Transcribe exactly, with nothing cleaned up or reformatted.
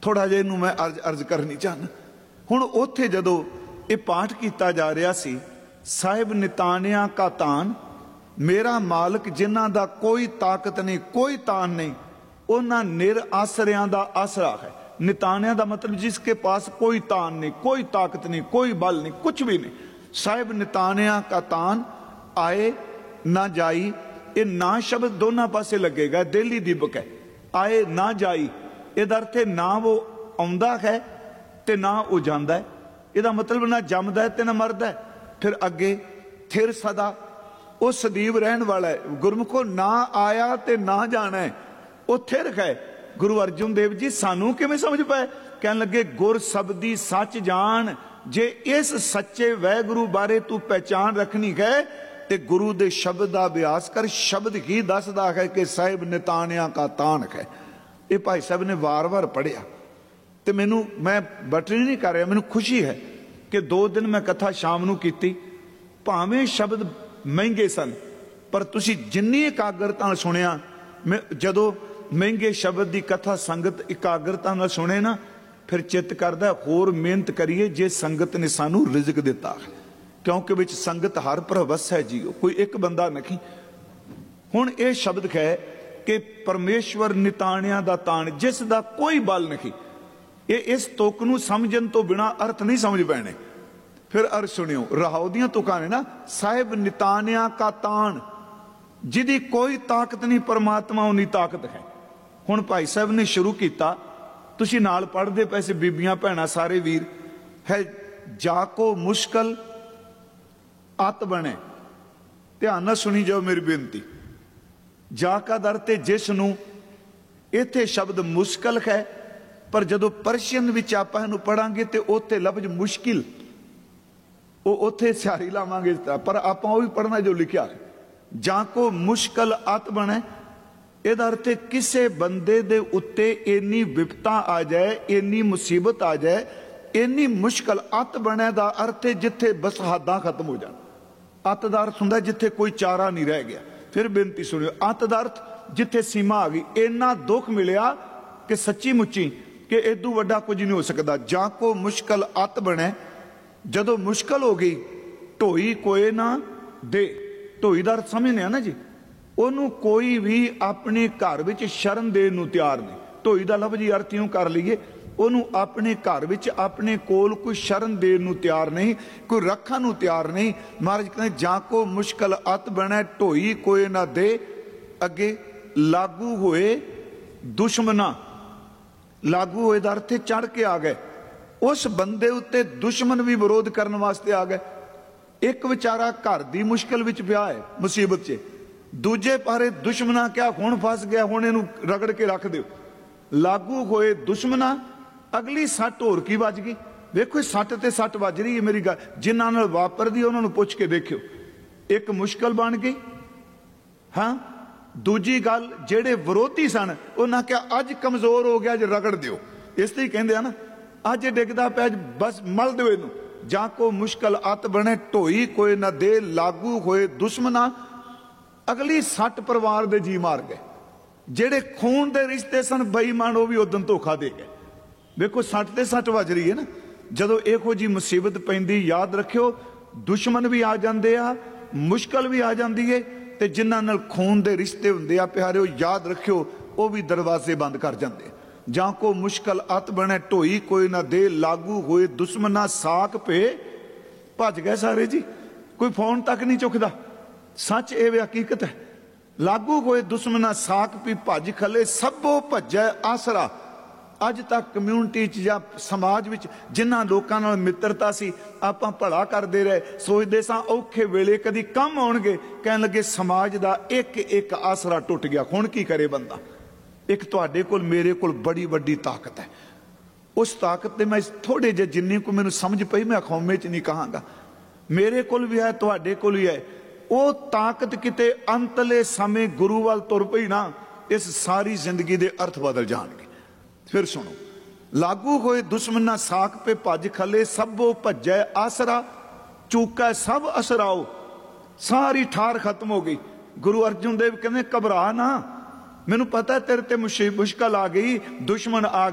थोड़ा जिहा इहनूं मैं अर्ज अर्ज करनी चाहना। हुण उत्थे जदों ये पाठ किया जा रहा सी, साहिब नितानिया का तान, मेरा मालक जिन्हां दा कोई ताकत नहीं कोई तान नहीं, उन्हां निर आसरियां दा आसरा है। नितानिया का मतलब जिसके पास कोई तान नहीं कोई ताकत नहीं कोई बल नहीं कुछ भी नहीं। साहिब नितानिया का तान, आए ना जाई, ये ना शब्द दोनों पासे लगेगा, दिली दीपक है। आए ना जाई इहदा अर्थ है ना वो आउंदा है ते ना वो जांदा है, इहदा मतलब ना जमदा है ते ना मरदा है। फिर अगे थिर सदा, वो सदीव रहन वाला है। गुरमुखो ना आया ते ना जाना है, वो थिर है। गुरु अर्जुन देव जी सानू किवें समझ पाए? कहन लगे गुर शब्दी सच जान, जे इस सच्चे वैगुरु बारे तू पहचान रखनी है ते गुरु दे शब्द का अभ्यास कर। शब्द ही दसदा है कि साहिब नितानिया का तान है। ये भाई साहब ने वार वार पढ़िया तो मैनू मैं बटनी नहीं कर रहा, मैनू खुशी है कि दो दिन मैं कथा शाम नू कीती। भावें शब्द महंगे सन पर तुसी जिन्नी एकाग्रता नाल सुनिया, मैं जदों महंगे शब्द की कथा संगत एकाग्रता नाल सुने ना, फिर चित्त करदा होर मेहनत करिए जे संगत ने सानू रिजक दिता है, क्योंकि विच संगत हर प्रवस है जी, कोई एक बंदा नहीं। हुण ये शब्द है कि परमेश्वर नितानिया दा तान, जिस दा कोई बल नहीं। ये इस तुक नूं समझण तो बिना अर्थ नहीं समझ पैने। फिर अर्थ सुनियो, रहाओ दियां तुकां ने ना, साहिब नितानिया का तान, जिदी कोई ताकत नहीं परमात्मा उन्नी ताकत है। हुण भाई साहब ने शुरू किया, तुसी नाल पढ़दे पैसे बीबियां भैणां सारे वीर है, जाको मुश्किल अत बने। ध्यान नाल सुनी जाओ मेरी बेनती। जा का दर ते जिस नूं, इत्थे शब्द मुश्किल है, पर जदों परशियन विच आपां इहनूं पढ़ांगे तो उत्थे लफ्ज मुश्किल, वो उत्थे सियारी लावांगे, पर आपां ओही पढ़ना जो लिखिया है। जाको मुश्किल अत बने, इहदा अर्थ किसे बंदे दे उत्ते इन्नी विपता आ जाए, इन्नी मुसीबत आ जाए, इन्नी मुश्किल अत बने दा अर्थ जिथे बस हदां खत्म हो जान। अत दा अर्थ हुंदा जिथे कोई चारा नहीं रह गया। फिर बेनती सुनियो, अत दा अर्थ जिथे सीमा आ गई, इन्ना दुख मिलिया कि सच्ची मुच्ची कि इदू वड्डा कुछ नहीं हो सकता। जाको मुश्किल अत बने, जदों मुश्किल हो गई, ढोई कोई ना दे। ढोई दा अर्थ समझने ना जी, ਉਹਨੂੰ कोई भी अपने घर विच शरण देण नूं तैयार नहीं। ढोई दा लफ्ज़ ही अर्थ इउं कर लईए, ਉਹਨੂੰ अपने घर विच अपने कोल कोई शरण देण नूं तैयार नहीं, कोई रखण नूं तैयार नहीं। महाराज कहंदे जाको मुश्किल अत बने, ढोई कोई ना दे। अगे लागू होए दुश्मना, लागू होए दा अर्थ चढ़ के आ गए। उस बंदे उत्ते दुश्मन भी विरोध करने वास्ते आ गए। एक बेचारा घर दी मुश्किल विच पिया है, मुसीबत च, दूजे पारे दुश्मना क्या हुण फस गया, हुण इहनूं रगड़ के रख दिओ। लागू होए दुश्मना, अगली सट होर की वज गई। देखो सट ते सट वज रही है। मेरी गल जिन्हां नाल वापरदी उन्हां नूं पुछ के देखियो, एक मुश्किल बन गई। हाँ, दूजी गल जेड़े विरोधी सन उन्हां क्या अज कमजोर हो गया, अज रगड़ दिओ। इस तरह कहंदे आ ना, अज डिगदा पिया बस मल दिओ इहनूं। जाको मुश्किल अत बने, ढोई कोई ना दे। लागू होए दुश्मना, अगली सट परिवार दे जी मार गए। जेड़े खून दे रिश्ते सन बेईमान, वो भी उदन धोखा दे गए। देखो सट ते सट वज रही है ना। जदों इहो जी मुसीबत पैंदी, याद रखियो दुश्मन भी आ जांदे आ, मुश्किल भी आ जांदी है, ते जिन्हां नाल खून दे रिश्ते हुंदे आ प्यारिओ, याद रखियो वो भी दरवाजे बंद कर जांदे। जां को मुश्किल अत बने, ढोई कोई ना दे। लागू होए दुश्मना, साक पे भज गए सारे जी, कोई फोन तक नहीं चुकदा। सच ये हकीकत है। लागू होए दुश्मना, साक पी भज खले, सबो भजै आसरा। अज तक कम्यूनिटी च या समाज विच जिन्हां लोकां नाल मित्रता सी, आपां भला करदे रहे, सोचदे सां औखे वेले कदी कम आउणगे, कहण लगे समाज दा एक एक आसरा टुट गया। हुण की करे बंदा? एक तुहाडे कोल मेरे कोल बड़ी वड्डी ताकत है। उस ताकत ते मैं थोड़े जे जिन्नी को मैनूं समझ पई, मैं खौमे च नहीं कहांगा, मेरे कोल भी है, तुहाडे कोल भी है। वो ताकत किते अंतले समय गुरु वाल तुर पई ना, इस सारी जिंदगी दे अर्थ बदल जाणगे। फिर सुनो, लागू होए दुश्मना, साक पे भज खले, सबो भजै आसरा। चूका सब असराओ, सारी ठार खत्म हो गई। गुरु अर्जुन देव कहते घबरा ना, मैनू पता तेरे ते मुश्किल आ गई, दुश्मन आ